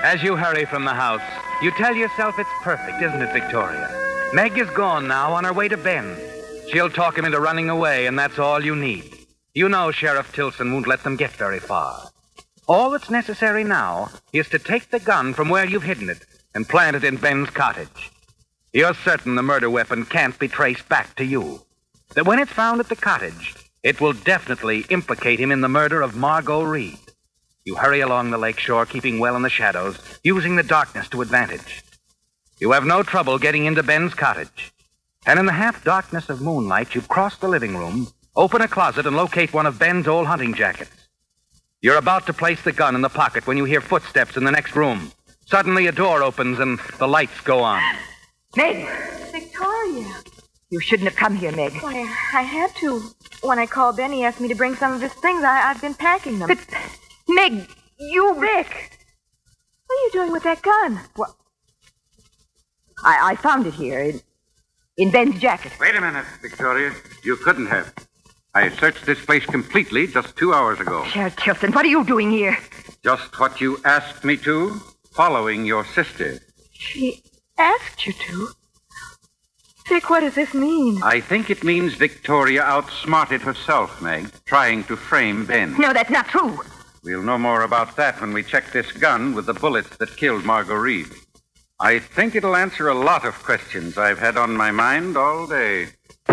As you hurry from the house, you tell yourself it's perfect, isn't it, Victoria? Meg is gone now, on her way to Ben. She'll talk him into running away, and that's all you need. You know Sheriff Tilson won't let them get very far. All that's necessary now is to take the gun from where you've hidden it and plant it in Ben's cottage. You're certain the murder weapon can't be traced back to you. That when it's found at the cottage, it will definitely implicate him in the murder of Margot Reed. You hurry along the lake shore, keeping well in the shadows, using the darkness to advantage. You have no trouble getting into Ben's cottage. And in the half-darkness of moonlight, you cross the living room, open a closet, and locate one of Ben's old hunting jackets. You're about to place the gun in the pocket when you hear footsteps in the next room. Suddenly, a door opens and the lights go on. Meg! Victoria. You shouldn't have come here, Meg. Why, I had to. When I called Ben, he asked me to bring some of his things. I've been packing them. But, Meg, you... Vic! What are you doing with that gun? What? I found it here, in Ben's jacket. Wait a minute, Victoria. You couldn't have. I searched this place completely just 2 hours ago. Sheriff Tilson, what are you doing here? Just what you asked me to, following your sister. She asked you to? Vic, what does this mean? I think it means Victoria outsmarted herself, Meg, trying to frame Ben. No, that's not true. We'll know more about that when we check this gun with the bullets that killed Margot Reed. I think it'll answer a lot of questions I've had on my mind all day.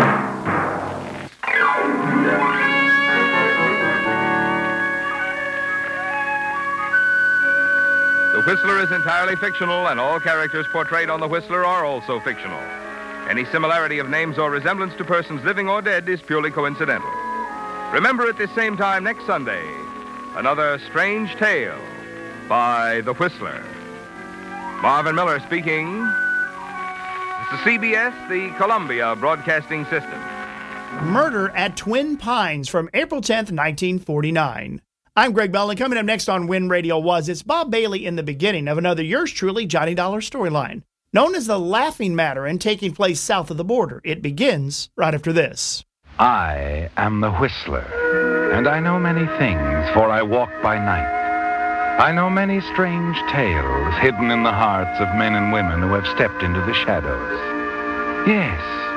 The Whistler is entirely fictional, and all characters portrayed on The Whistler are also fictional. Any similarity of names or resemblance to persons living or dead is purely coincidental. Remember at this same time next Sunday, another strange tale by The Whistler. Marvin Miller speaking. This is CBS, the Columbia Broadcasting System. Murder at Twin Pines from April 10th, 1949. I'm Greg Bell, and coming up next on Win Radio Was, it's Bob Bailey in the beginning of another Yours Truly Johnny Dollar storyline, known as The Laughing Matter and taking place south of the border. It begins right after this. I am the Whistler, and I know many things, for I walk by night. I know many strange tales hidden in the hearts of men and women who have stepped into the shadows. Yes,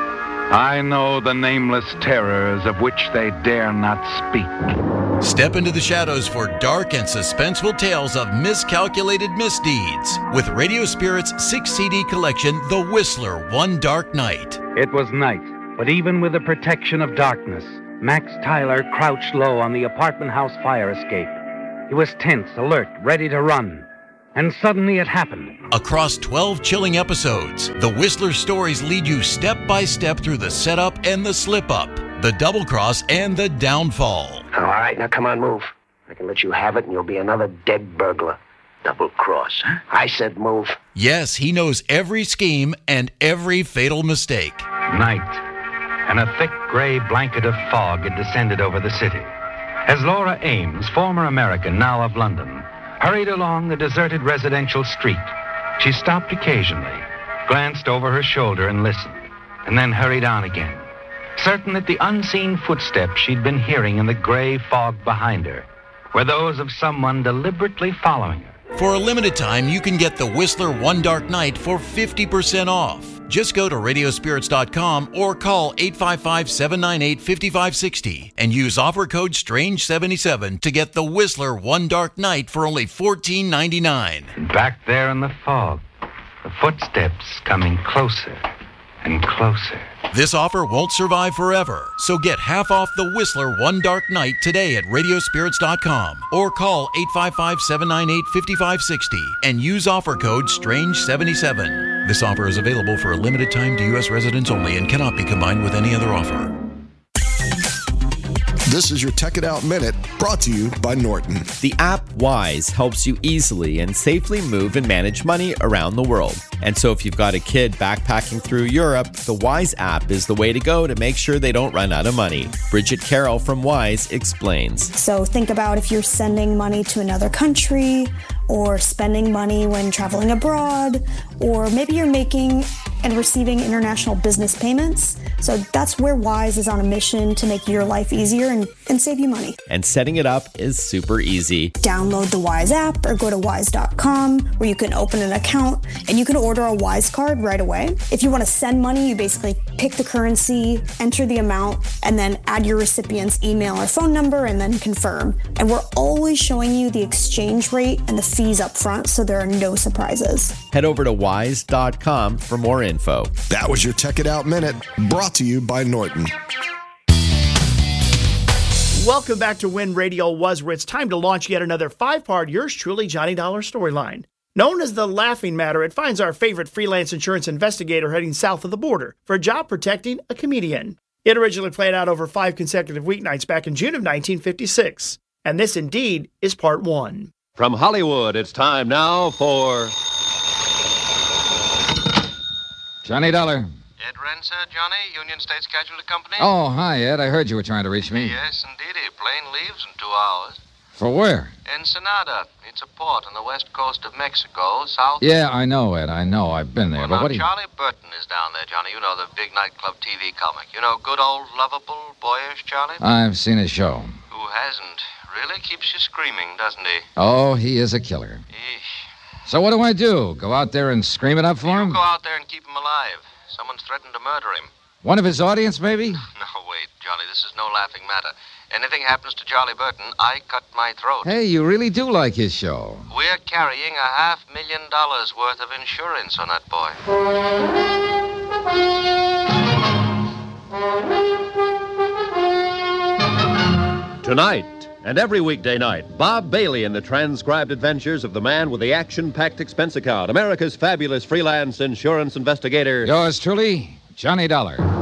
I know the nameless terrors of which they dare not speak. Step into the shadows for dark and suspenseful tales of miscalculated misdeeds with Radio Spirit's 6-CD collection, The Whistler, One Dark Night. It was night, but even with the protection of darkness, Max Tyler crouched low on the apartment house fire escape. He was tense, alert, ready to run. And suddenly it happened. Across 12 chilling episodes, The Whistler stories lead you step by step through the setup and the slip-up, the double-cross and the downfall. All right, now come on, move. I can let you have it and you'll be another dead burglar. Double-cross, huh? I said move. Yes, he knows every scheme and every fatal mistake. Night, and a thick gray blanket of fog had descended over the city. As Laura Ames, former American, now of London, hurried along the deserted residential street, she stopped occasionally, glanced over her shoulder and listened, and then hurried on again, certain that the unseen footsteps she'd been hearing in the gray fog behind her were those of someone deliberately following her. For a limited time, you can get The Whistler One Dark Night for 50% off. Just go to radiospirits.com or call 855-798-5560 and use offer code STRANGE77 to get The Whistler One Dark Night for only $14.99. And back there in the fog, the footsteps coming closer and closer. This offer won't survive forever, so get half off The Whistler One Dark Night today at radiospirits.com or call 855-798-5560 and use offer code STRANGE77. This offer is available for a limited time to U.S. residents only and cannot be combined with any other offer. This is your Tech It Out Minute, brought to you by Norton. The app Wise helps you easily and safely move and manage money around the world. And so if you've got a kid backpacking through Europe, the Wise app is the way to go to make sure they don't run out of money. Bridget Carroll from Wise explains. So think about if you're sending money to another country, or spending money when traveling abroad, or maybe you're making and receiving international business payments. So that's where Wise is on a mission to make your life easier and save you money. And setting it up is super easy. Download the Wise app or go to wise.com where you can open an account and you can order a Wise card right away. If you want to send money, you basically pick the currency, enter the amount, and then add your recipient's email or phone number and then confirm. And we're always showing you the exchange rate and the fees up front, so there are no surprises. Head over to wise.com for more info. That was your Check It Out Minute, brought to you by Norton. Welcome back to When Radio Was, where it's time to launch yet another 5-part Yours Truly Johnny Dollar storyline. Known as the Laughing Matter, it finds our favorite freelance insurance investigator heading south of the border for a job protecting a comedian. It originally played out over 5 consecutive weeknights back in June of 1956. And this indeed is part 1. From Hollywood, it's time now for Johnny Dollar. Ed Renser, Johnny, Union States Casualty Company. Oh, hi, Ed. I heard you were trying to reach me. Yes, indeed. Plane leaves in 2 hours. For where? Ensenada. It's a port on the west coast of Mexico, south... Yeah, I know, Ed. I know. I've been there. Well, but now, what do you... Charlie Burton is down there, Johnny. You know, the big nightclub TV comic. You know, good old, lovable, boyish Charlie? I've seen his show. Who hasn't? Really keeps you screaming, doesn't he? Oh, he is a killer. Eesh. So what do I do? Go out there and scream it up for him? You go out there and keep him alive. Someone's threatened to murder him. One of his audience, maybe? No, wait, Johnny. This is no laughing matter. Anything happens to Charlie Burton, I cut my throat. Hey, you really do like his show. We're carrying $500,000 worth of insurance on that boy. Tonight and every weekday night, Bob Bailey in the transcribed adventures of the man with the action-packed expense account, America's fabulous freelance insurance investigator. Yours truly, Johnny Dollar.